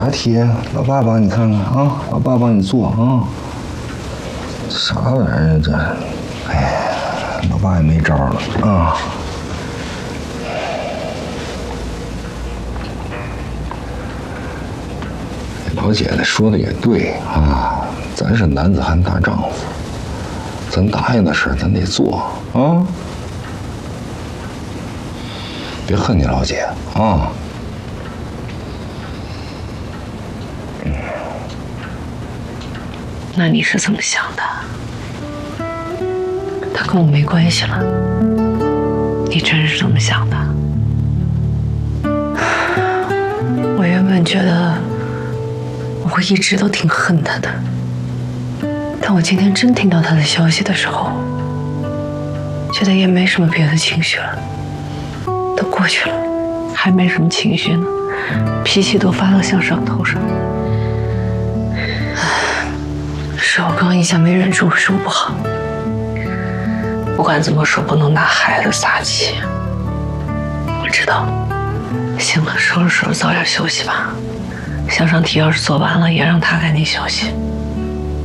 啥题？老爸帮你看看啊，老爸帮你做啊。啥玩意儿这？哎呀，老爸也没招了啊。老姐姐说的也对啊，咱是男子汉大丈夫，咱答应的事咱得做啊。别恨你老姐啊。 那你是怎么想的？他跟我没关系了，你真是这么想的？我原本觉得我会一直都挺恨他的，但我今天真听到他的消息的时候，觉得也没什么别的情绪了，都过去了，还没什么情绪呢，脾气都发到像上头上。是我刚刚一下没忍住，是我不好。不管怎么说，不能拿孩子撒气。我知道。行了，收拾收拾，早点休息吧。向上题要是做完了，也让他赶紧休息。